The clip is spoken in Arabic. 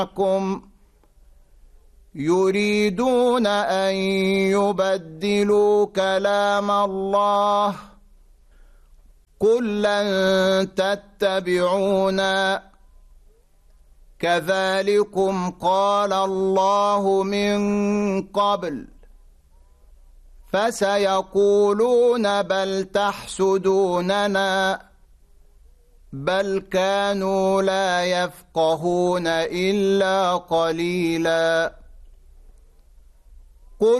يريدون أن يبدلوا كلام الله قل لن تتبعونا كذلكم قال الله من قبل فسيقولون بل تحسدوننا بل كانوا لا يفقهون إلا قليلا